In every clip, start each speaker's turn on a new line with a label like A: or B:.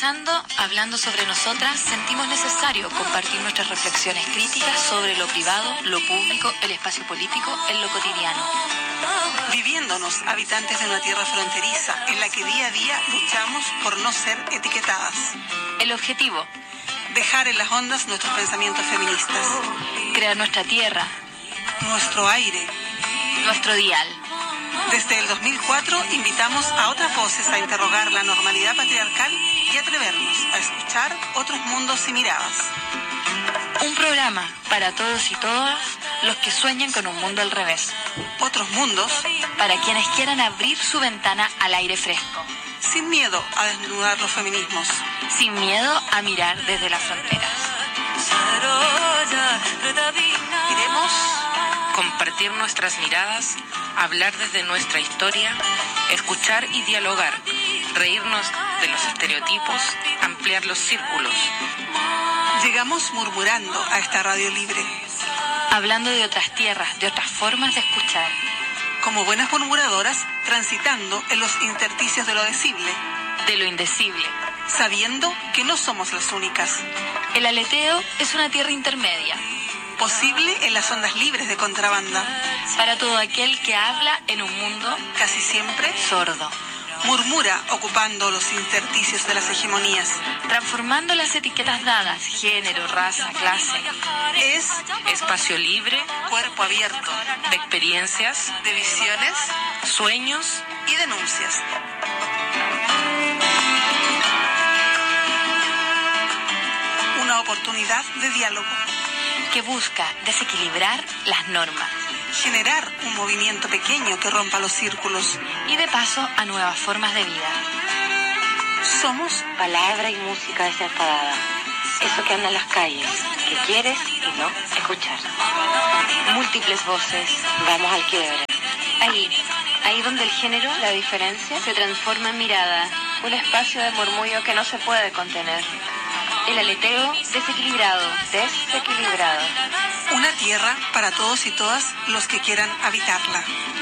A: Escuchando, hablando sobre nosotras, sentimos necesario compartir nuestras reflexiones críticas sobre lo privado, lo público, el espacio político, en lo cotidiano.
B: Viviéndonos habitantes de una tierra fronteriza en la que día a día luchamos por no ser etiquetadas.
A: El objetivo:
B: dejar en las ondas nuestros pensamientos feministas.
A: Crear nuestra tierra,
B: nuestro aire,
A: nuestro dial.
B: Desde el 2004 invitamos a otras voces a interrogar la normalidad patriarcal y atrevernos a escuchar otros mundos y miradas.
A: Un programa para todos y todas los que sueñan con un mundo al revés.
B: Otros mundos
A: para quienes quieran abrir su ventana al aire fresco.
B: Sin miedo a desnudar los feminismos.
A: Sin miedo a mirar desde las fronteras.
C: Queremos compartir nuestras miradas, hablar desde nuestra historia, escuchar y dialogar, reírnos de los estereotipos, ampliar los círculos.
B: Llegamos murmurando a esta radio libre.
A: Hablando de otras tierras, de otras formas de escuchar.
B: Como buenas murmuradoras, transitando en los intersticios de lo decible.
A: De lo indecible.
B: Sabiendo que no somos las únicas.
A: El aleteo es una tierra intermedia.
B: Posible en las ondas libres de contrabanda.
A: Para todo aquel que habla en un mundo
B: casi siempre
A: sordo.
B: Murmura ocupando los intersticios de las hegemonías.
A: Transformando las etiquetas dadas, género, raza, clase.
B: Es
C: espacio libre,
B: cuerpo abierto,
C: de experiencias,
B: de visiones,
C: sueños
B: y denuncias. Una oportunidad de diálogo
A: que busca desequilibrar las normas,
B: generar un movimiento pequeño que rompa los círculos
A: y de paso a nuevas formas de vida.
B: Somos
A: palabra y música desenfadada, eso que anda en las calles, que quieres y no escuchar. Múltiples voces, vamos al quiebre. Ahí donde el género, la diferencia, se transforma en mirada, un espacio de murmullo que no se puede contener. El aleteo desequilibrado.
B: Una tierra para todos y todas los que quieran habitarla.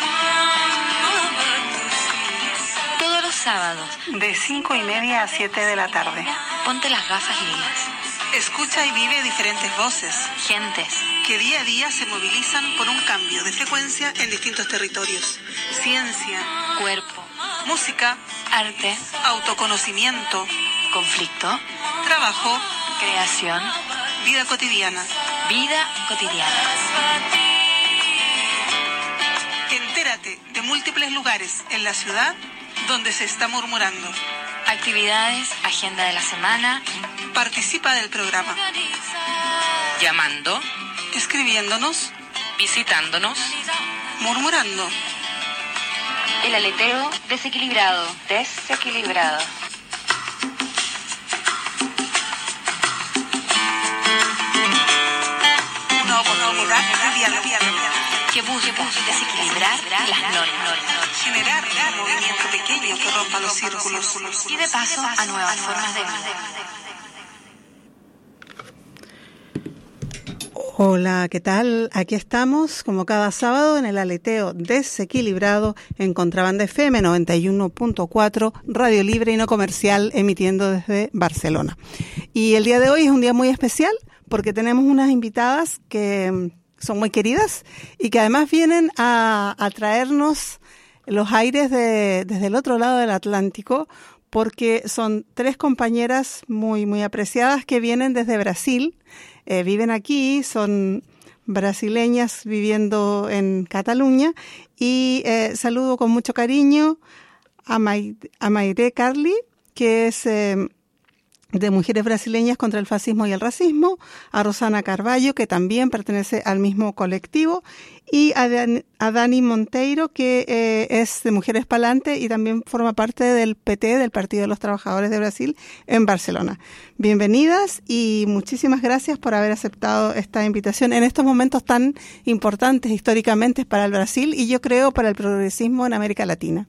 A: Todos los sábados,
B: de 5:30 a 7 de la tarde.
A: Ponte las gafas lilas.
B: Escucha y vive diferentes voces.
A: Gentes.
B: Que día a día se movilizan por un cambio de frecuencia en distintos territorios. Ciencia.
A: Cuerpo.
B: Música.
A: Arte.
B: Autoconocimiento.
A: Conflicto.
B: Trabajo,
A: creación,
B: vida cotidiana. Entérate de múltiples lugares en la ciudad donde se está murmurando.
A: Actividades, agenda de la semana.
B: Participa del programa.
C: Llamando,
B: escribiéndonos,
C: visitándonos,
B: murmurando.
A: El aleteo desequilibrado. Que busca desequilibrar las normas,
B: generar un movimiento pequeño que rompa los círculos
A: y de paso a nuevas formas de vida.
D: Hola, ¿qué tal? Aquí estamos como cada sábado en el aleteo desequilibrado en Contrabanda FM 91.4, radio libre y no comercial, emitiendo desde Barcelona. Y el día de hoy es un día muy especial porque tenemos unas invitadas que son muy queridas y que además vienen a traernos los aires desde el otro lado del Atlántico, porque son tres compañeras muy, muy apreciadas que vienen desde Brasil, viven aquí, son brasileñas viviendo en Cataluña y saludo con mucho cariño a Mayré Carli, que es de Mujeres Brasileñas contra el Fascismo y el Racismo, a Rosana Carvalho, que también pertenece al mismo colectivo, y a Dani Monteiro, que es de Mujeres Palante y también forma parte del PT, del Partido de los Trabajadores de Brasil, en Barcelona. Bienvenidas y muchísimas gracias por haber aceptado esta invitación en estos momentos tan importantes históricamente para el Brasil y yo creo para el progresismo en América Latina.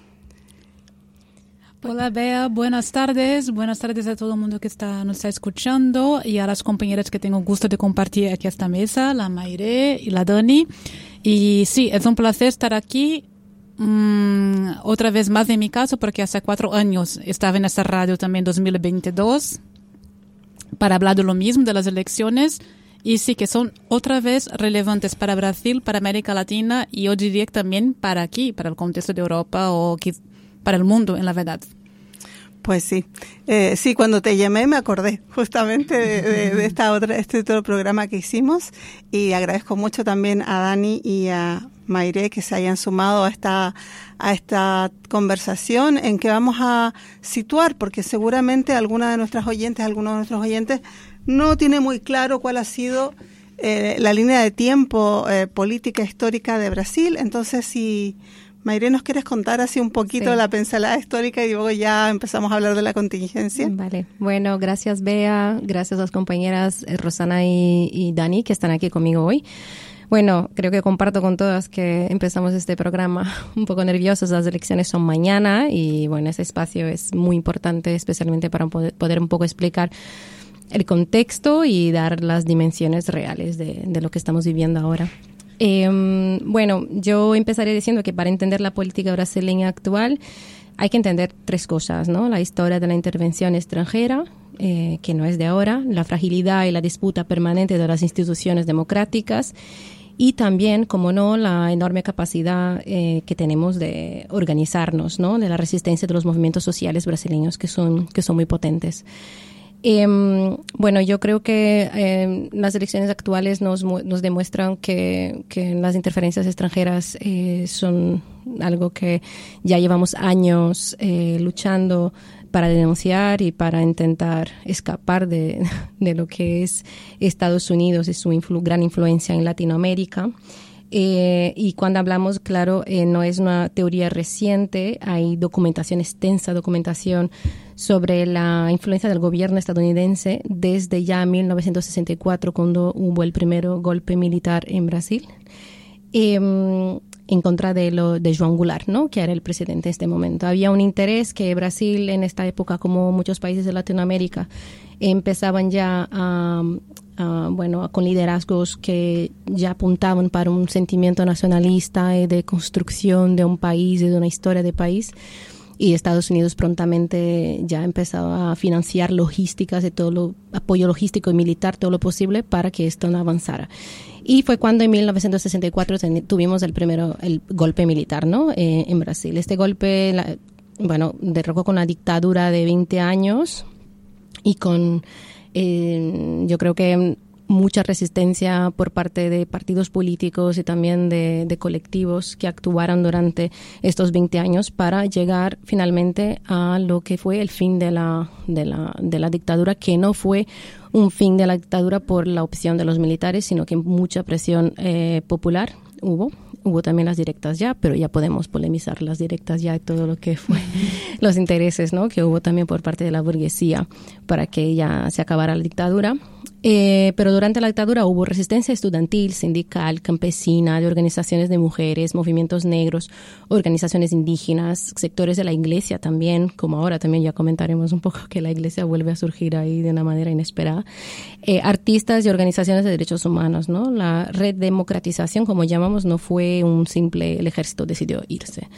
E: Hola Bea, buenas tardes a todo el mundo que nos está escuchando y a las compañeras que tengo gusto de compartir aquí esta mesa, la Mayré y la Dani. Y sí, es un placer estar aquí otra vez más en mi caso, porque hace 4 años estaba en esta radio también 2022 para hablar de lo mismo, de las elecciones, y sí que son otra vez relevantes para Brasil, para América Latina y yo diría también para aquí, para el contexto de Europa o para el mundo, en la verdad.
D: Pues sí, sí, cuando te llamé me acordé justamente de este otro programa que hicimos, y agradezco mucho también a Dani y a Mayre que se hayan sumado a esta conversación en que vamos a situar, porque seguramente algunos de nuestros oyentes no tiene muy claro cuál ha sido la línea de tiempo política histórica de Brasil. Entonces, si Mayre, ¿nos quieres contar así un poquito la pincelada histórica y luego ya empezamos a hablar de la contingencia?
F: Vale. Bueno, gracias Bea, gracias a las compañeras Rosana y Dani que están aquí conmigo hoy. Bueno, creo que comparto con todas que empezamos este programa un poco nerviosos. Las elecciones son mañana y bueno, ese espacio es muy importante, especialmente para poder un poco explicar el contexto y dar las dimensiones reales de lo que estamos viviendo ahora. Bueno, yo empezaré diciendo que para entender la política brasileña actual hay que entender 3 cosas, ¿no? La historia de la intervención extranjera, que no es de ahora, la fragilidad y la disputa permanente de las instituciones democráticas y también, como no, la enorme capacidad que tenemos de organizarnos, ¿no? De la resistencia de los movimientos sociales brasileños que son muy potentes. Bueno, yo creo que las elecciones actuales nos demuestran que las interferencias extranjeras son algo que ya llevamos años luchando para denunciar y para intentar escapar de lo que es Estados Unidos y su gran influencia en Latinoamérica. Y cuando hablamos, claro, no es una teoría reciente, hay documentación, extensa documentación sobre la influencia del gobierno estadounidense desde ya 1964, cuando hubo el primer golpe militar en Brasil, en contra de João Goulart, ¿no? Que era el presidente en este momento. Había un interés que Brasil en esta época, como muchos países de Latinoamérica, empezaban ya con liderazgos que ya apuntaban para un sentimiento nacionalista y de construcción de un país y de una historia de país. Y Estados Unidos prontamente ya empezó a financiar logísticas y todo lo apoyo logístico y militar, todo lo posible para que esto no avanzara. Y fue cuando en 1964 tuvimos el golpe militar, ¿no? En Brasil. Este golpe, derrocó con una dictadura de 20 años y con, yo creo que mucha resistencia por parte de partidos políticos y también de colectivos que actuaron durante estos 20 años para llegar finalmente a lo que fue el fin de la dictadura, que no fue un fin de la dictadura por la opción de los militares, sino que mucha presión popular hubo. Hubo también las directas ya, pero ya podemos polemizar las directas ya y todo lo que fue los intereses, ¿no? Que hubo también por parte de la burguesía para que ya se acabara la dictadura. Pero durante la dictadura hubo resistencia estudiantil, sindical, campesina, de organizaciones de mujeres, movimientos negros, organizaciones indígenas, sectores de la iglesia también, como ahora también ya comentaremos un poco que la iglesia vuelve a surgir ahí de una manera inesperada, artistas y organizaciones de derechos humanos, ¿no? La red de democratización, como llamamos, no fue un simple, el ejército decidió irse.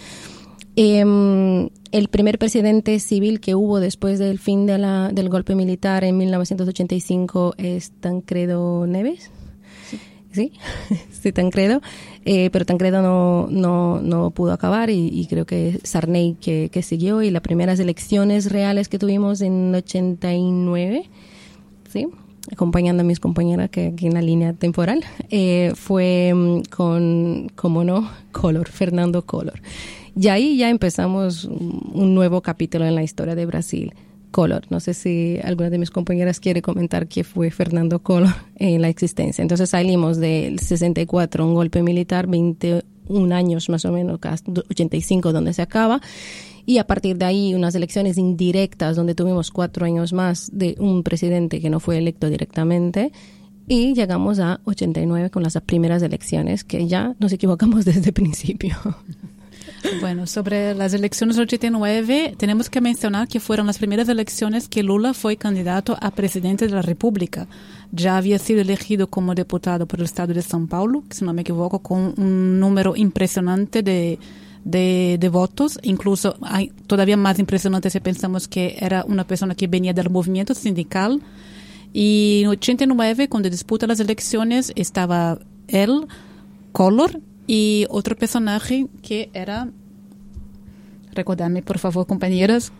F: El primer presidente civil que hubo después del fin del golpe militar en 1985 es Tancredo Neves. Sí, Tancredo. Pero Tancredo no pudo acabar y creo que Sarney que siguió, y las primeras elecciones reales que tuvimos en 89, ¿sí? Acompañando a mis compañeras que aquí en la línea temporal, fue con, como no, Fernando Collor. Y ahí ya empezamos un nuevo capítulo en la historia de Brasil. Collor, no sé si alguna de mis compañeras quiere comentar qué fue Fernando Collor en la existencia. Entonces salimos del 64, un golpe militar, 21 años más o menos, 85 donde se acaba, y a partir de ahí unas elecciones indirectas donde tuvimos 4 años más de un presidente que no fue electo directamente, y llegamos a 89 con las primeras elecciones, que ya nos equivocamos desde el principio.
E: Bueno, sobre las elecciones del 89, tenemos que mencionar que fueron las primeras elecciones que Lula fue candidato a presidente de la República. Ya había sido elegido como diputado por el estado de São Paulo, que si no me equivoco, con un número impresionante de de votos. Incluso hay todavía más impresionante si pensamos que era una persona que venía del movimiento sindical. Y en 89, cuando disputa las elecciones, estaba él, Collor, y otro personaje que era... Recordadme, por favor, compañeras.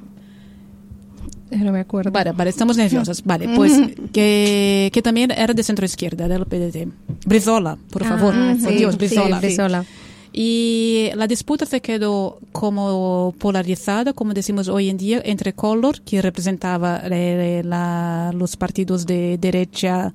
F: No me acuerdo.
E: Vale, estamos nerviosas. Vale, pues que también era de centro izquierda, del PDT. Brizola, por favor. Por Dios, Brizola.
F: Sí, Brizola.
E: Y la disputa se quedó como polarizada, como decimos hoy en día, entre Collor, que representaba los partidos de derecha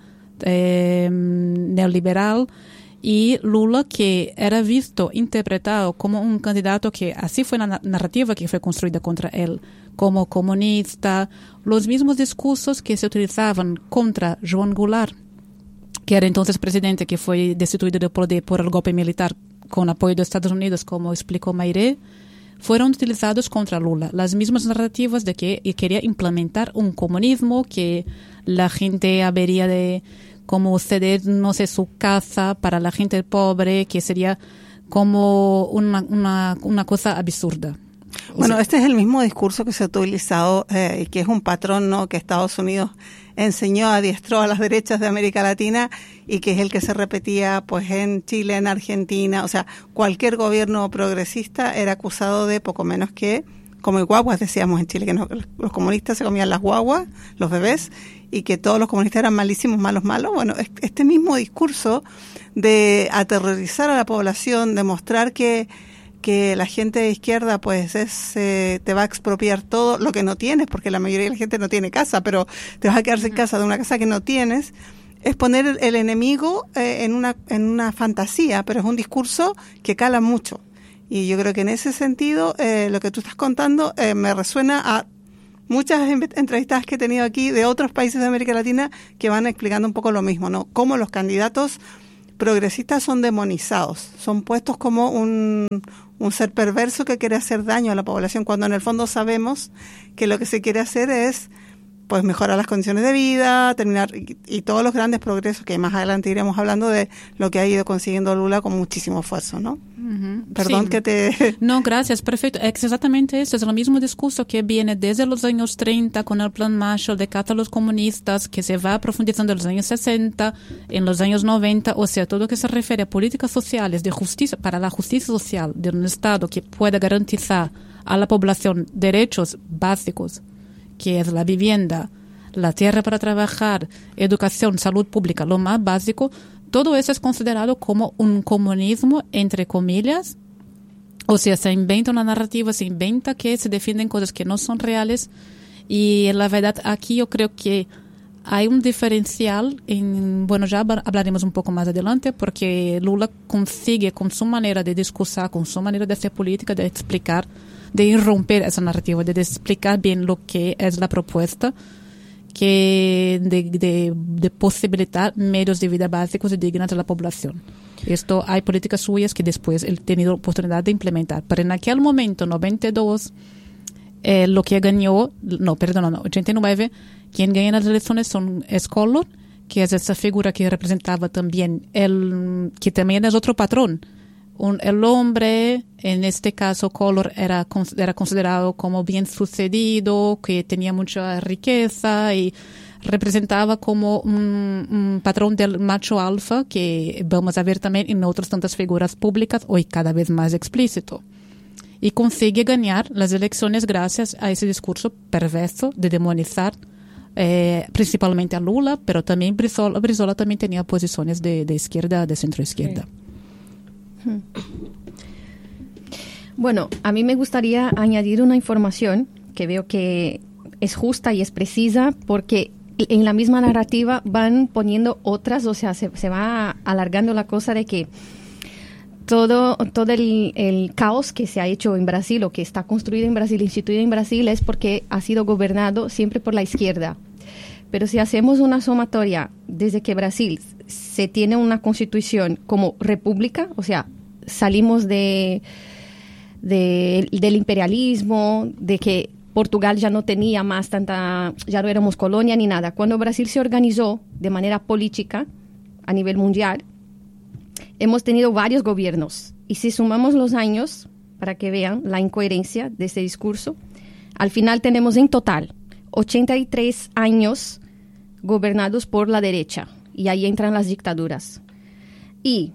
E: neoliberal, y Lula, que era visto, interpretado como un candidato que, así fue la narrativa que fue construida contra él, como comunista, los mismos discursos que se utilizaban contra João Goulart, que era entonces presidente, que fue destituido del poder por el golpe militar con apoyo de Estados Unidos, como explicó Mayre, fueron utilizados contra Lula. Las mismas narrativas de que quería implementar un comunismo, que la gente habría de como ceder, no sé, su casa para la gente pobre, que sería como una cosa absurda.
D: Bueno, este es el mismo discurso que se ha utilizado y que es un patrón, ¿no?, que Estados Unidos enseñó, adiestró a las derechas de América Latina, y que es el que se repetía pues en Chile, en Argentina. O sea, cualquier gobierno progresista era acusado de poco menos que como guaguas, decíamos en Chile, que los comunistas se comían las guaguas, los bebés, y que todos los comunistas eran malísimos, malos. Bueno, este mismo discurso de aterrorizar a la población, de mostrar que la gente de izquierda pues te va a expropiar todo lo que no tienes, porque la mayoría de la gente no tiene casa, pero te vas a quedar sin casa de una casa que no tienes, es poner el enemigo en una fantasía, pero es un discurso que cala mucho. Y yo creo que en ese sentido lo que tú estás contando me resuena a muchas entrevistas que he tenido aquí de otros países de América Latina que van explicando un poco lo mismo, ¿no? Cómo los candidatos progresistas son demonizados, son puestos como un ser perverso que quiere hacer daño a la población, cuando en el fondo sabemos que lo que se quiere hacer es pues mejorar las condiciones de vida, terminar y todos los grandes progresos que más adelante iremos hablando de lo que ha ido consiguiendo Lula con muchísimo esfuerzo, ¿no? Perdón, sí. Que te...
E: No, gracias, perfecto. Es exactamente eso, es el mismo discurso que viene desde los años 30 con el Plan Marshall de cara a los comunistas, que se va profundizando en los años 60, en los años 90, o sea, todo lo que se refiere a políticas sociales de justicia, para la justicia social de un Estado que pueda garantizar a la población derechos básicos, que es la vivienda, la tierra para trabajar, educación, salud pública, lo más básico. Todo eso es considerado como un comunismo, entre comillas. O sea, se inventa una narrativa, se inventa que se defienden cosas que no son reales. Y la verdad, aquí yo creo que hay un diferencial. Bueno, ya hablaremos un poco más adelante, porque Lula consigue, con su manera de discursar, con su manera de hacer política, de explicar, de irromper esa narrativa, de explicar bien lo que es la propuesta, que de posibilitar medios de vida básicos y dignos a la población. Esto hay políticas suyas que después he tenido oportunidad de implementar. Pero en aquel momento, 92, lo que ganó, 89, quien gana las elecciones es Collor, que es esa figura que representaba también, que también es otro patrón. El hombre, en este caso Collor, era considerado como bien sucedido, que tenía mucha riqueza y representaba como un patrón del macho alfa, que vamos a ver también en otras tantas figuras públicas, hoy cada vez más explícito. Y consigue ganar las elecciones gracias a ese discurso perverso de demonizar principalmente a Lula, pero también Brizola también tenía posiciones de izquierda, de centro izquierda.
F: Sí. Bueno, a mí me gustaría añadir una información que veo que es justa y es precisa, porque en la misma narrativa van poniendo otras, o sea, se va alargando la cosa de que todo el caos que se ha hecho en Brasil, o que está construido en Brasil, instituido en Brasil, es porque ha sido gobernado siempre por la izquierda. Pero si hacemos una sumatoria desde que Brasil se tiene una constitución como república, o sea, salimos del imperialismo, de que Portugal ya no tenía más ya no éramos colonia ni nada. Cuando Brasil se organizó de manera política a nivel mundial, hemos tenido varios gobiernos. Y si sumamos los años, para que vean la incoherencia de este discurso. Al final tenemos en total 83 años gobernados por la derecha, y ahí entran las dictaduras. Y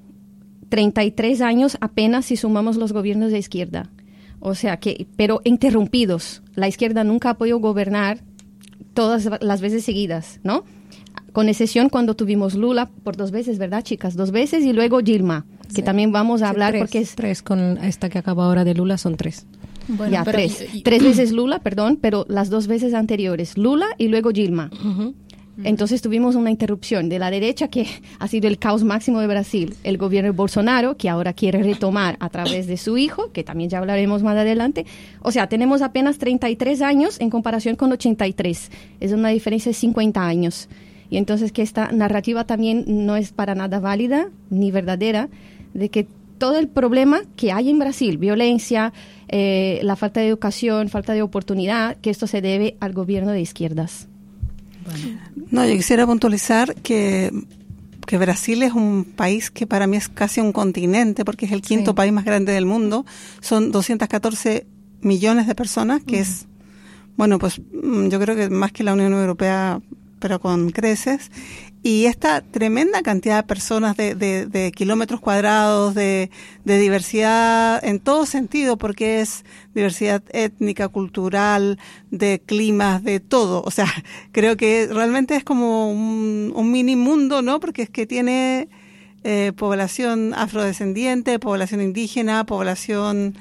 F: 33 años apenas si sumamos los gobiernos de izquierda. O sea que, pero interrumpidos. La izquierda nunca ha podido gobernar todas las veces seguidas, ¿no? Con excepción cuando tuvimos Lula por 2 veces, ¿verdad, chicas? 2 veces, y luego Dilma, que sí, también vamos a hablar
E: 3,
F: porque es...
E: 3, con esta que acaba ahora de Lula son 3.
F: Bueno, ya, 3 veces Lula, perdón, pero las 2 veces anteriores, Lula y luego Dilma. Entonces tuvimos una interrupción de la derecha, que ha sido el caos máximo de Brasil. El gobierno de Bolsonaro, que ahora quiere retomar a través de su hijo, que también ya hablaremos más adelante. O sea, tenemos apenas 33 años en comparación con 83. Es una diferencia de 50 años. Y entonces que esta narrativa también no es para nada válida ni verdadera, de que todo el problema que hay en Brasil, violencia, la falta de educación, falta de oportunidad, que esto se debe al gobierno de izquierdas.
D: Bueno. No, yo quisiera puntualizar que Brasil es un país que para mí es casi un continente, porque es el quinto país más grande del mundo. Son 214 millones de personas, que es, bueno, pues yo creo que más que la Unión Europea, pero con creces. Y esta tremenda cantidad de personas, de kilómetros cuadrados, de diversidad en todo sentido, porque es diversidad étnica, cultural, de climas, de todo. O sea, creo que realmente es como un mini mundo, ¿no? Porque es que tiene población afrodescendiente, población indígena, población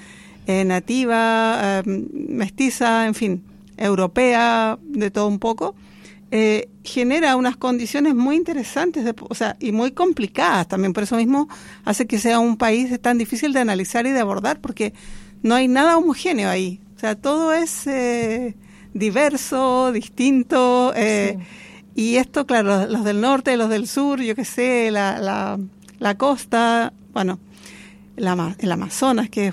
D: nativa, mestiza, en fin, europea, de todo un poco. Genera unas condiciones muy interesantes, y muy complicadas también. Por eso mismo hace que sea un país tan difícil de analizar y de abordar, porque no hay nada homogéneo ahí. O sea, todo es diverso, distinto. Y esto, claro, los del norte, los del sur, yo qué sé, la costa, bueno, el Amazonas, que es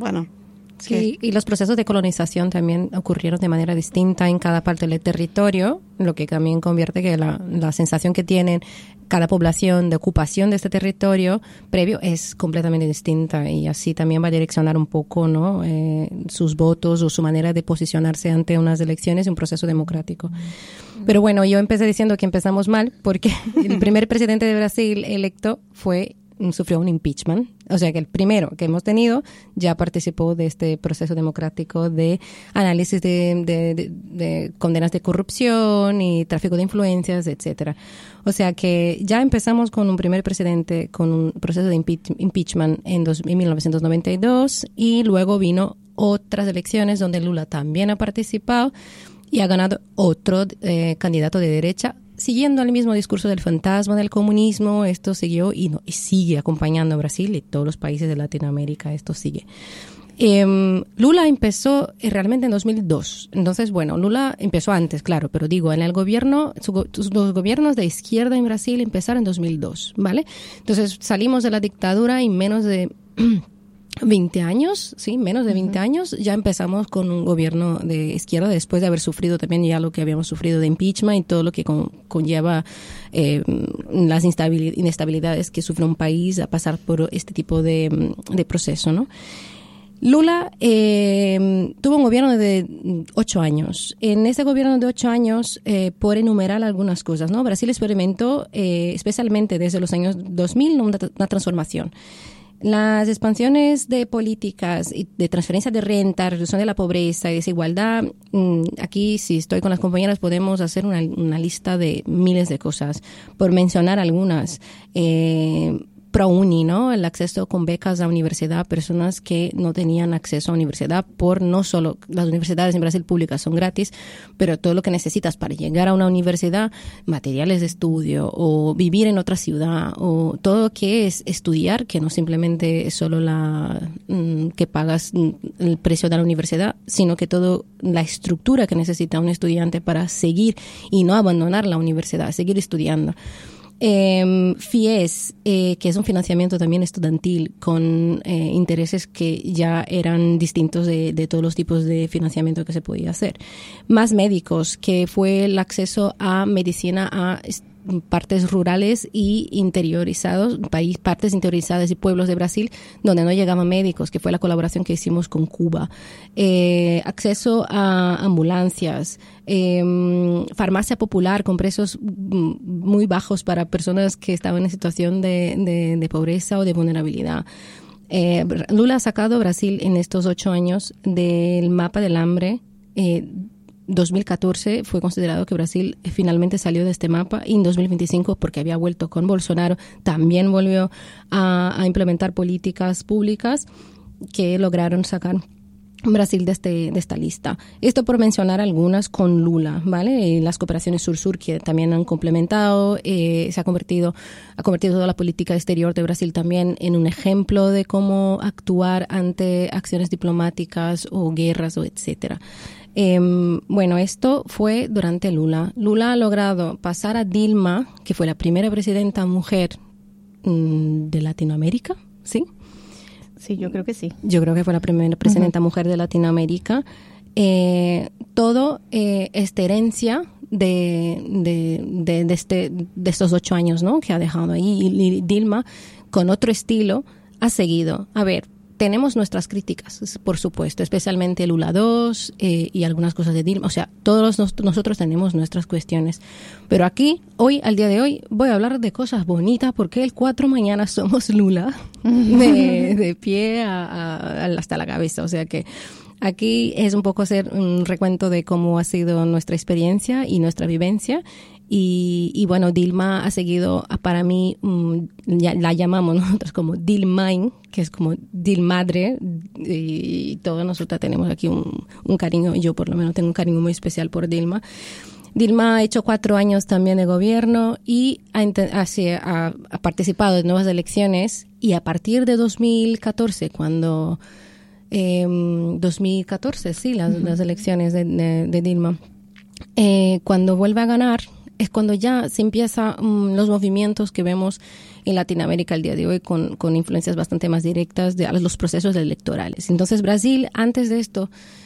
F: Sí, y los procesos de colonización también ocurrieron de manera distinta en cada parte del territorio, lo que también convierte que la sensación que tienen cada población de ocupación de este territorio previo es completamente distinta, y así también va a direccionar un poco, ¿no?, sus votos o su manera de posicionarse ante unas elecciones y un proceso democrático. Pero bueno, yo empecé diciendo que empezamos mal porque el primer presidente de Brasil electo sufrió un impeachment, o sea que el primero que hemos tenido ya participó de este proceso democrático de análisis de condenas de corrupción y tráfico de influencias, etcétera. O sea que ya empezamos con un primer presidente con un proceso de impeachment en 1992, y luego vino otras elecciones donde Lula también ha participado y ha ganado otro candidato de derecha, siguiendo el mismo discurso del fantasma del comunismo. Esto siguió y sigue acompañando a Brasil y todos los países de Latinoamérica. Esto sigue. Lula empezó realmente en 2002. Entonces, bueno, Lula empezó antes, claro, pero digo, en el gobierno, los gobiernos de izquierda en Brasil empezaron en 2002, ¿vale? Entonces, salimos de la dictadura y menos de 20 años, sí, menos de 20 años, ya empezamos con un gobierno de izquierda después de haber sufrido también ya lo que habíamos sufrido de impeachment y todo lo que conlleva las inestabilidades que sufre un país a pasar por este tipo de proceso, ¿no? Lula tuvo un gobierno de 8 años. En ese gobierno de 8 años, por enumerar algunas cosas, ¿no? Brasil experimentó, especialmente desde los años 2000, una transformación. Las expansiones de políticas y de transferencia de renta, reducción de la pobreza y desigualdad, aquí si estoy con las compañeras podemos hacer una lista de miles de cosas, por mencionar algunas. ProUni, ¿no? El acceso con becas a universidad a personas que no tenían acceso a universidad, por no solo las universidades en Brasil públicas son gratis, pero todo lo que necesitas para llegar a una universidad, materiales de estudio o vivir en otra ciudad o todo lo que es estudiar, que no simplemente es solo que pagas el precio de la universidad, sino que todo la estructura que necesita un estudiante para seguir y no abandonar la universidad, seguir estudiando. FIES, que es un financiamiento también estudiantil con intereses que ya eran distintos de todos los tipos de financiamiento que se podía hacer. Más médicos, que fue el acceso a medicina a partes rurales y interiorizados, partes interiorizadas y pueblos de Brasil donde no llegaban médicos, que fue la colaboración que hicimos con Cuba. Acceso a ambulancias, farmacia popular con precios muy bajos para personas que estaban en situación de pobreza o de vulnerabilidad. Lula ha sacado a Brasil en estos 8 años del mapa del hambre. 2014 fue considerado que Brasil finalmente salió de este mapa, y en 2025, porque había vuelto con Bolsonaro, también volvió a implementar políticas públicas que lograron sacar Brasil de esta lista. Esto por mencionar algunas con Lula, ¿vale? Las cooperaciones sur-sur que también han complementado, ha convertido toda la política exterior de Brasil también en un ejemplo de cómo actuar ante acciones diplomáticas o guerras o etcétera. Bueno, esto fue durante Lula. Lula ha logrado pasar a Dilma, que fue la primera presidenta mujer de Latinoamérica, ¿sí?
G: Sí, yo creo que sí.
F: Yo creo que fue la primera presidenta mujer de Latinoamérica. Todo esta herencia de estos 8 años, ¿no?, que ha dejado ahí. Y Dilma, con otro estilo, ha seguido. A ver, tenemos nuestras críticas, por supuesto, especialmente Lula 2 y algunas cosas de Dilma. O sea, todos nosotros tenemos nuestras cuestiones. Pero aquí, al día de hoy, voy a hablar de cosas bonitas, porque el 4 mañana somos Lula, de pie hasta la cabeza. O sea que aquí es un poco hacer un recuento de cómo ha sido nuestra experiencia y nuestra vivencia. Y bueno, Dilma ha seguido, para mí, la llamamos nosotros como Dilmain, que es como Dilmadre, y todos nosotros tenemos aquí un cariño, yo por lo menos tengo un cariño muy especial por Dilma. Dilma ha hecho 4 años también de gobierno y ha participado en nuevas elecciones, y a partir de 2014, cuando... 2014, sí, las elecciones de Dilma, cuando vuelve a ganar, es cuando ya se empiezan los movimientos que vemos en Latinoamérica el día de hoy, con influencias bastante más directas de los procesos electorales. Entonces, Brasil, antes de esto,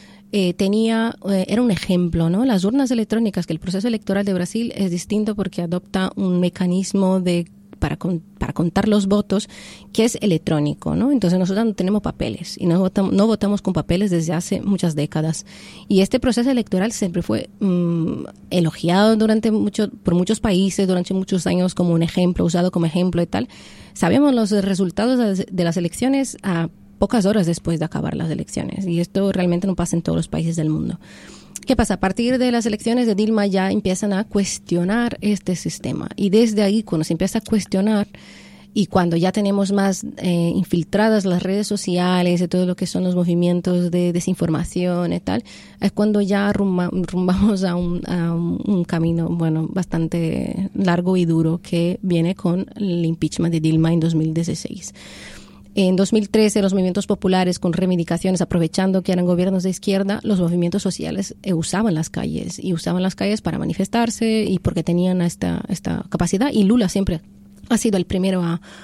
F: era un ejemplo, ¿no? Las urnas electrónicas, que el proceso electoral de Brasil es distinto porque adopta un mecanismo para contar los votos que es electrónico, ¿no? Entonces nosotros no tenemos papeles y no votamos con papeles desde hace muchas décadas. Y este proceso electoral siempre fue elogiado por muchos países durante muchos años como un ejemplo, usado como ejemplo y tal. Sabemos los resultados de las elecciones a pocas horas después de acabar las elecciones, y esto realmente no pasa en todos los países del mundo. ¿Qué pasa? A partir de las elecciones de Dilma ya empiezan a cuestionar este sistema, y desde ahí, cuando se empieza a cuestionar y cuando ya tenemos más infiltradas las redes sociales y todo lo que son los movimientos de desinformación y tal, es cuando ya rumbamos a un camino, bueno, bastante largo y duro, que viene con el impeachment de Dilma en 2016. En 2013, los movimientos populares, con reivindicaciones, aprovechando que eran gobiernos de izquierda, los movimientos sociales usaban las calles para manifestarse, y porque tenían esta capacidad. Y Lula siempre ha sido el primero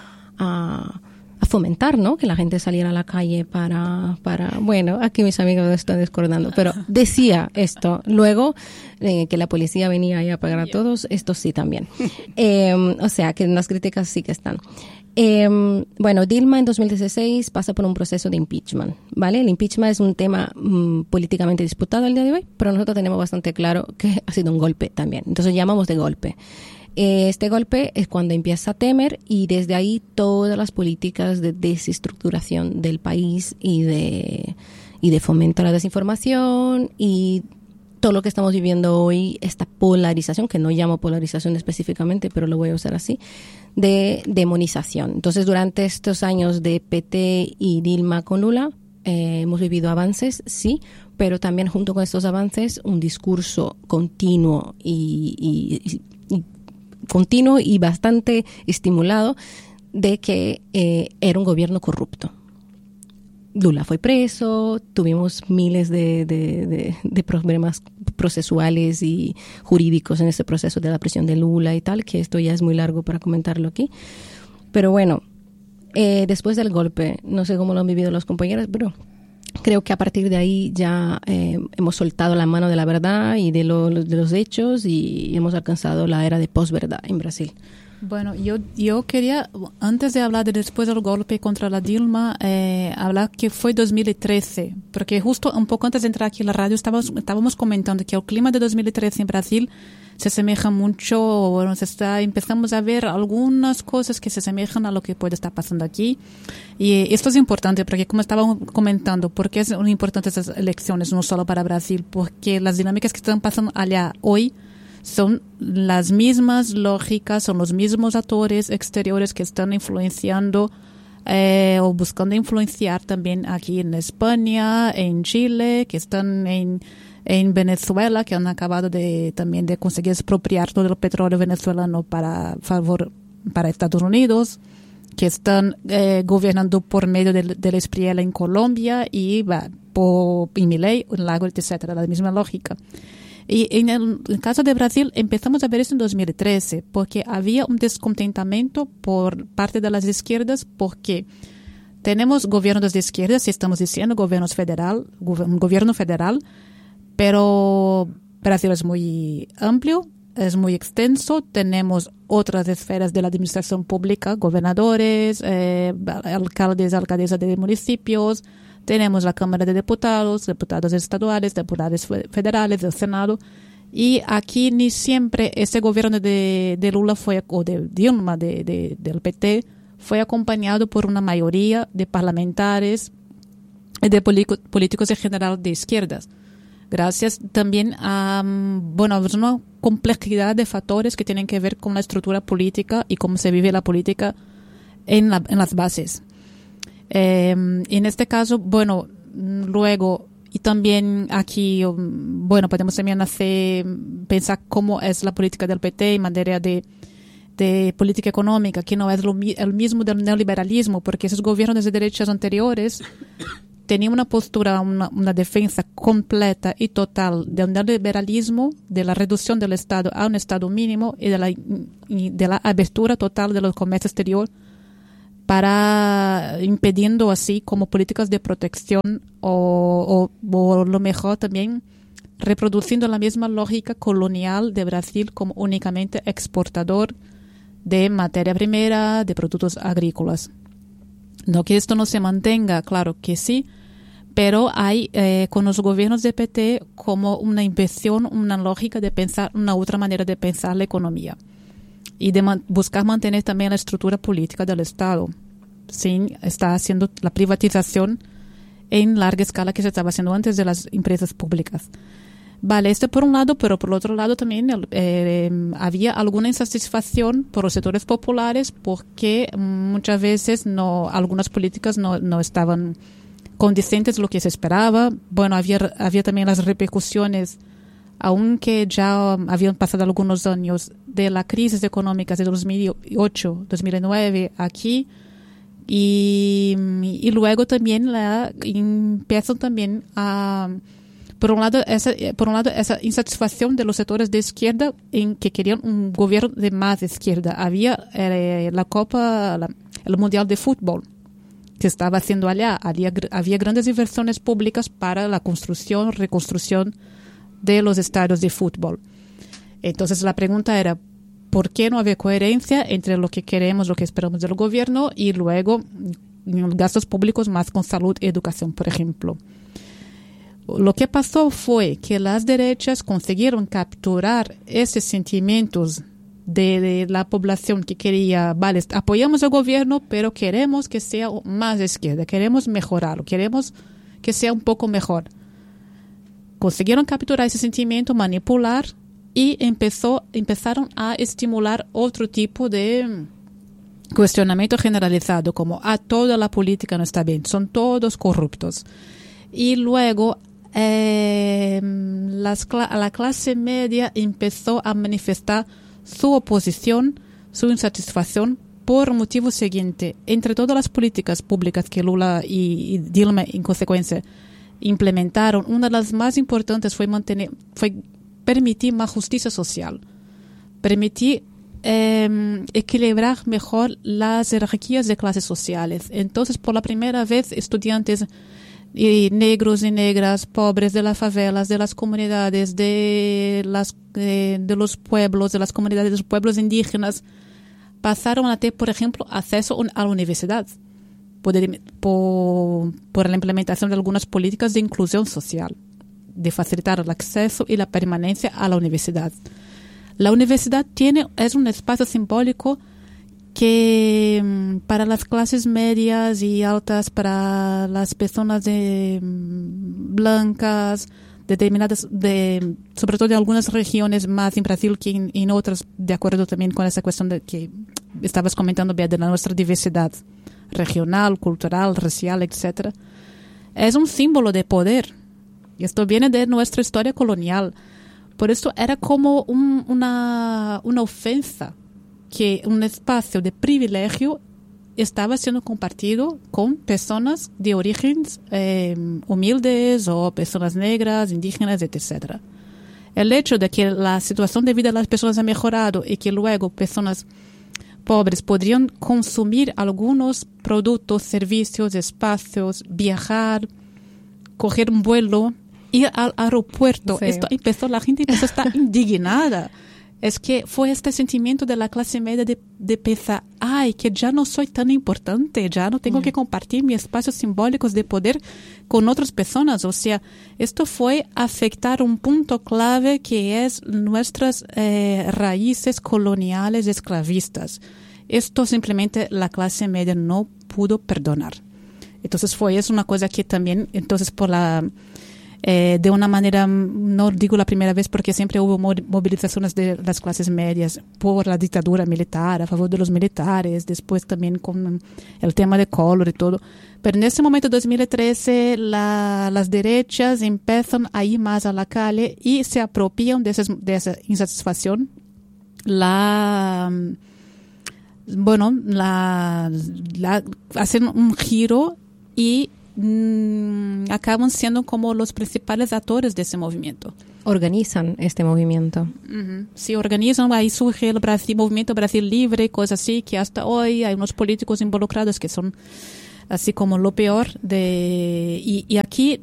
F: a fomentar, ¿no?, que la gente saliera a la calle para bueno, aquí mis amigos están discordando, pero decía esto. Luego, que la policía venía ahí a pagar a todos, esto sí también. O sea, que las críticas sí que están. Bueno, Dilma en 2016 pasa por un proceso de impeachment, ¿vale? El impeachment es un tema políticamente disputado el día de hoy, pero nosotros tenemos bastante claro que ha sido un golpe también. Entonces llamamos de golpe. Este golpe es cuando empieza Temer, y desde ahí todas las políticas de desestructuración del país y de fomento a la desinformación, y todo lo que estamos viviendo hoy, esta polarización, que no llamo polarización específicamente, pero lo voy a usar así, de demonización. Entonces, durante estos años de PT y Dilma con Lula, hemos vivido avances, sí, pero también junto con estos avances un discurso continuo y bastante estimulado de que era un gobierno corrupto. Lula fue preso, tuvimos miles de problemas procesuales y jurídicos en este proceso de la prisión de Lula y tal, que esto ya es muy largo para comentarlo aquí. Pero bueno, después del golpe, no sé cómo lo han vivido los compañeros, pero Creo que a partir de ahí ya hemos soltado la mano de la verdad y de los hechos y hemos alcanzado la era de posverdad en Brasil.
E: Bueno, yo quería, antes de hablar de después del golpe contra la Dilma, hablar que fue 2013, porque justo un poco antes de entrar aquí en la radio estábamos comentando que el clima de 2013 en Brasil se asemeja mucho, bueno, empezamos a ver algunas cosas que se asemejan a lo que puede estar pasando aquí. Y esto es importante porque, como estábamos comentando, ¿por qué son importantes estas elecciones, no solo para Brasil? Porque las dinámicas que están pasando allá hoy son las mismas lógicas, son los mismos actores exteriores que están influenciando o buscando influenciar también aquí en España, en Chile, que están en Venezuela, que han acabado también de conseguir expropiar todo el petróleo venezolano para Estados Unidos, que están gobernando por medio del Espriella en Colombia y Milei en Lago, etcétera, la misma lógica. Y en el caso de Brasil empezamos a ver eso en 2013, porque había un descontentamiento por parte de las izquierdas, porque tenemos gobiernos de izquierdas, estamos diciendo gobierno federal, pero Brasil es muy amplio, es muy extenso, tenemos otras esferas de la administración pública, gobernadores, alcaldes, alcaldesas de municipios, tenemos la Cámara de Diputados, diputados estaduales, diputados federales, del Senado, y aquí ni siempre ese gobierno de Lula o de Dilma, del PT, fue acompañado por una mayoría de parlamentares y de políticos en general de izquierdas. Gracias también a una complejidad de factores que tienen que ver con la estructura política y cómo se vive la política en las bases. En este caso, luego, y también aquí, podemos también pensar cómo es la política del PT en materia de política económica, que no es el mismo del neoliberalismo, porque esos gobiernos de derechas anteriores tenían una postura, una defensa completa y total del neoliberalismo, de la reducción del Estado a un Estado mínimo y de la abertura total de los comercios exterior, para impidiendo así como políticas de protección o lo mejor también reproduciendo la misma lógica colonial de Brasil como únicamente exportador de materia primera, de productos agrícolas. No que esto no se mantenga, claro que sí, pero hay con los gobiernos de PT como una inversión, una lógica de pensar, una otra manera de pensar la economía y de buscar mantener también la estructura política del Estado, sin estar haciendo la privatización en larga escala que se estaba haciendo antes de las empresas públicas. Vale, esto por un lado, pero por otro lado también había alguna insatisfacción por los sectores populares porque muchas veces algunas políticas no estaban condicentes a lo que se esperaba. Había también las repercusiones, aunque ya habían pasado algunos años de la crisis económica de 2008, 2009 aquí, y luego también empiezan también a... Por un lado, esa insatisfacción de los sectores de izquierda en que querían un gobierno de más izquierda. Había la Copa, el Mundial de Fútbol que estaba haciendo allá. Había grandes inversiones públicas para la reconstrucción de los estadios de fútbol. Entonces la pregunta era, ¿por qué no había coherencia entre lo que queremos, lo que esperamos del gobierno y luego gastos públicos más con salud y educación, por ejemplo? Lo que pasó fue que las derechas consiguieron capturar esos sentimientos de la población que quería, apoyamos al gobierno, pero queremos que sea más de izquierda, queremos mejorarlo, queremos que sea un poco mejor. Consiguieron capturar ese sentimiento, manipular y empezaron a estimular otro tipo de cuestionamiento generalizado, como toda la política no está bien, son todos corruptos. Y luego la clase media empezó a manifestar su oposición, su insatisfacción por el motivo siguiente. Entre todas las políticas públicas que Lula y Dilma en consecuencia implementaron, una de las más importantes fue permitir más justicia social, permitir equilibrar mejor las jerarquías de clases sociales. Entonces, por la primera vez, estudiantes y negros y negras, pobres de las favelas, de las comunidades, de los pueblos, de las comunidades de los pueblos indígenas, pasaron a tener, por ejemplo, acceso a la universidad por la implementación de algunas políticas de inclusión social, de facilitar el acceso y la permanencia a la universidad. La universidad es un espacio simbólico que para las clases medias y altas, para las personas blancas, determinadas, sobre todo en algunas regiones más en Brasil que en otras, de acuerdo también con esa cuestión de que estabas comentando, Bea, de nuestra diversidad regional, cultural, racial, etc. Es un símbolo de poder. Y esto viene de nuestra historia colonial. Por eso era como una ofensa que un espacio de privilegio estaba siendo compartido con personas de orígenes humildes o personas negras, indígenas, etc. El hecho de que la situación de vida de las personas ha mejorado y que luego personas pobres podrían consumir algunos productos, servicios, espacios, viajar, coger un vuelo, ir al aeropuerto. Sí. La gente empezó a estar indignada. Es que fue este sentimiento de la clase media de pensar, ay, que ya no soy tan importante, ya no tengo que compartir mis espacios simbólicos de poder con otras personas. O sea, esto fue afectar un punto clave que es nuestras raíces coloniales esclavistas. Esto simplemente la clase media no pudo perdonar. Entonces es una cosa que también, entonces de una manera, no digo la primera vez porque siempre hubo movilizaciones de las clases medias por la dictadura militar, a favor de los militares, después también con el tema de Collor y todo. Pero en ese momento, 2013, las derechas empiezan a ir más a la calle y se apropian de esa insatisfacción. Hacen un giro y acaban siendo como los principales actores de ese movimiento.
F: Organizan este movimiento.
E: Sí, organizan, ahí surge el movimiento Brasil Libre, cosas así, que hasta hoy hay unos políticos involucrados que son así como lo peor. Y aquí,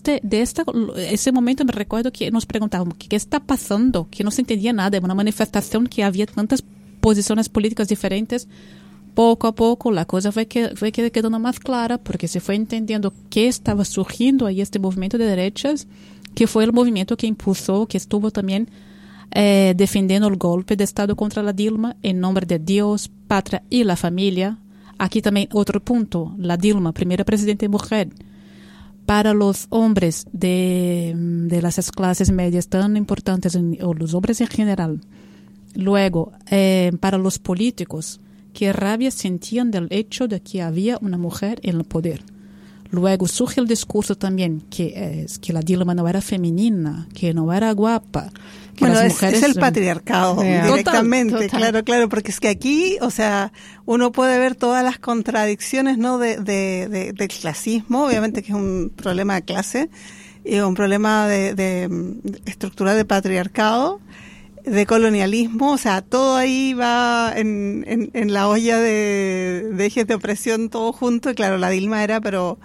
E: ese momento me recuerdo que nos preguntábamos, ¿qué está pasando? Que no se entendía nada, una manifestación que había tantas posiciones políticas diferentes. Poco a poco la cosa fue quedando más clara porque se fue entendiendo que estaba surgiendo ahí este movimiento de derechas, que fue el movimiento que impulsó, que estuvo también defendiendo el golpe de Estado contra la Dilma en nombre de Dios, patria y la familia. Aquí también otro punto, la Dilma, primera presidenta mujer. Para los hombres de las clases medias tan importantes, o los hombres en general. Luego, para los políticos, qué rabia sentían del hecho de que había una mujer en el poder. Luego surge el discurso también que la Dilma no era femenina, que no era guapa. Que
D: bueno,
E: las mujeres,
D: es el patriarcado directamente, total. Claro, porque es que aquí, o sea, uno puede ver todas las contradicciones, ¿no? del clasismo, obviamente que es un problema de clase, y un problema de estructura de patriarcado, de colonialismo, o sea, todo ahí va en la olla de ejes de opresión todo junto, y claro, la Dilma era, pero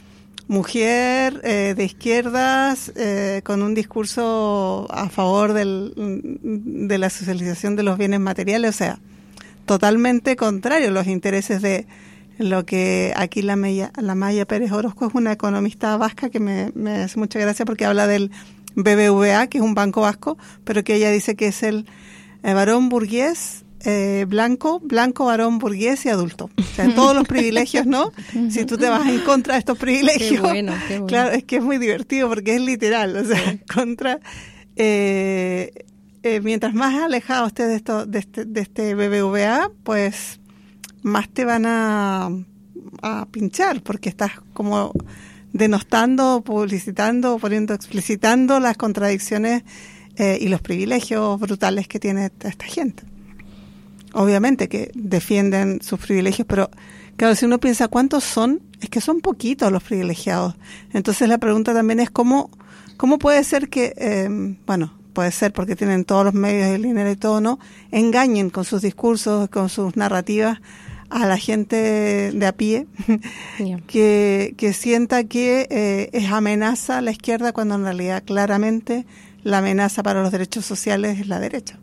D: mujer, de izquierdas, con un discurso a favor de la socialización de los bienes materiales, o sea, totalmente contrario a los intereses de lo que aquí la Maya Pérez Orozco es una economista vasca que me hace mucha gracia porque habla del BBVA, que es un banco vasco, pero que ella dice que es el varón burgués, blanco, varón burgués y adulto. O sea, todos los privilegios, ¿no? Si tú te vas en contra de estos privilegios.
F: Qué bueno.
D: Claro, es que es muy divertido porque es literal, o sea, contra... mientras más alejado estés de este BBVA, pues más te van a pinchar, porque estás como denostando, publicitando, explicitando las contradicciones y los privilegios brutales que tiene esta gente. Obviamente que defienden sus privilegios, pero claro, si uno piensa cuántos son, es que son poquitos los privilegiados. Entonces la pregunta también es cómo puede ser que, puede ser porque tienen todos los medios, el dinero y todo, ¿no? Engañen con sus discursos, con sus narrativas a la gente de a pie que sienta que es amenaza a la izquierda cuando en realidad claramente la amenaza para los derechos sociales es la derecha.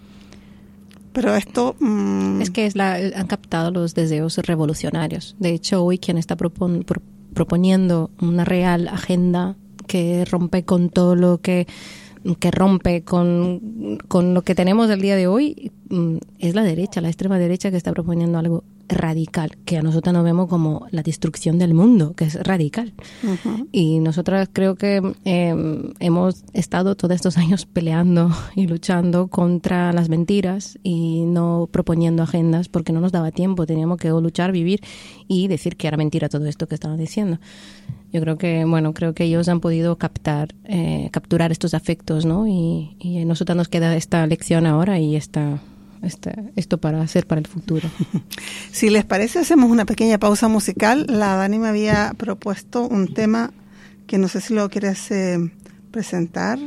D: Pero esto...
F: Es que han captado los deseos revolucionarios. De hecho, hoy quien está proponiendo una real agenda que rompe con todo lo que rompe con lo que tenemos el día de hoy, es la derecha, la extrema derecha, que está proponiendo algo radical, que a nosotros nos vemos como la destrucción del mundo, que es radical. Uh-huh. Y nosotras creo que hemos estado todos estos años peleando y luchando contra las mentiras y no proponiendo agendas porque no nos daba tiempo, teníamos que luchar, vivir y decir que era mentira todo esto que estaban diciendo. Yo creo que ellos han podido capturar estos afectos, ¿no? Y a nosotros nos queda esta lección ahora y esto para hacer para el futuro.
D: Si les parece, hacemos una pequeña pausa musical. La Dani me había propuesto un tema que no sé si lo quieres presentar.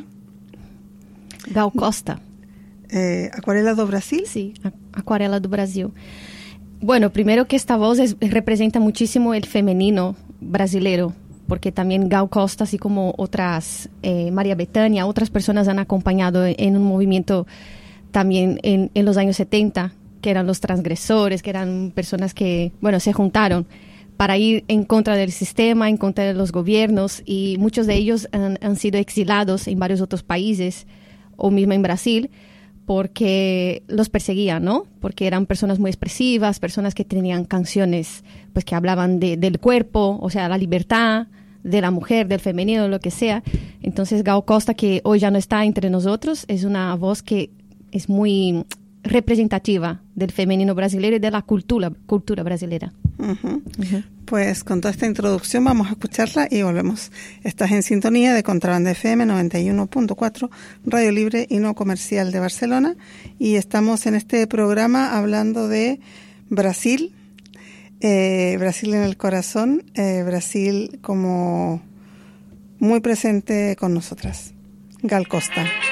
G: Gal Costa.
D: ¿Acuarela do Brasil?
G: Sí, Acuarela do Brasil. Bueno, primero que esta voz representa muchísimo el femenino brasileiro, porque también Gal Costa, así como otras, María Bethânia, otras personas han acompañado en un movimiento también en los años 70, que eran los transgresores, que eran personas que, se juntaron para ir en contra del sistema, en contra de los gobiernos, y muchos de ellos han sido exilados en varios otros países, o mismo en Brasil, porque los perseguían, ¿no? Porque eran personas muy expresivas, personas que tenían canciones pues que hablaban del cuerpo, o sea, la libertad de la mujer, del femenino, lo que sea. Entonces Gal Costa, que hoy ya no está entre nosotros, es una voz que es muy representativa del femenino brasileño y de la cultura brasileña.
D: Uh-huh. Uh-huh. Pues con toda esta introducción vamos a escucharla y volvemos. Estás en sintonía de Contrabanda FM 91.4, Radio Libre y No Comercial de Barcelona, y estamos en este programa hablando de Brasil, Brasil en el corazón, Brasil como muy presente con nosotras. Gal Costa.